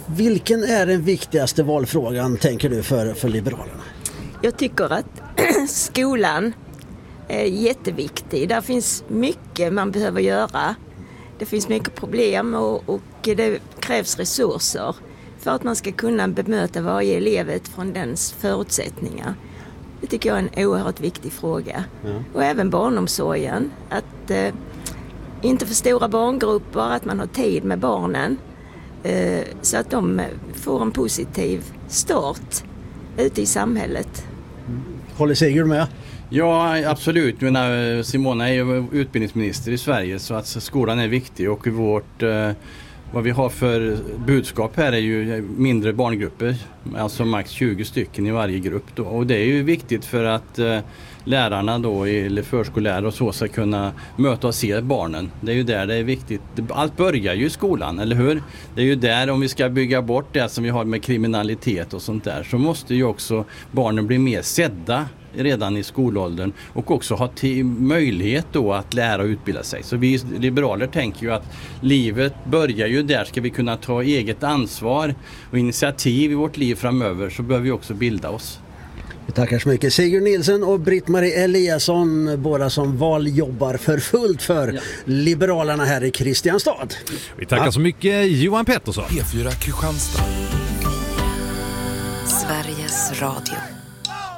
Vilken är den viktigaste valfrågan, tänker du, för Liberalerna? Jag tycker att skolan är jätteviktig. Där finns mycket man behöver göra. Det finns mycket problem och det krävs resurser för att man ska kunna bemöta varje elev från dens förutsättningar. Det tycker jag är en oerhört viktig fråga. Ja. Och även barnomsorgen. Att inte för stora barngrupper, att man har tid med barnen så att de får en positiv start ute i samhället. Håller Sigurd med? Ja, absolut. Simona är ju utbildningsminister i Sverige, så att skolan är viktig, och vad vi har för budskap här är ju mindre barngrupper, alltså max 20 stycken i varje grupp då. Och det är ju viktigt för att lärarna då, eller förskollärare och så, ska kunna möta och se barnen. Det är ju där det är viktigt. Allt börjar ju i skolan, eller hur? Det är ju där, om vi ska bygga bort det som vi har med kriminalitet och sånt där, så måste ju också barnen bli mer sedda redan i skolåldern och också ha möjlighet då att lära och utbilda sig. Så vi liberaler tänker ju att livet börjar ju där. Ska vi kunna ta eget ansvar och initiativ i vårt liv framöver, så behöver vi också bilda oss. Vi tackar så mycket Sigurd Nilsson och Britt-Marie Eliasson, båda som valjobbar för fullt för Liberalerna här i Kristianstad. Vi tackar så mycket Johan Pettersson. P4 Kristianstad. Sveriges Radio.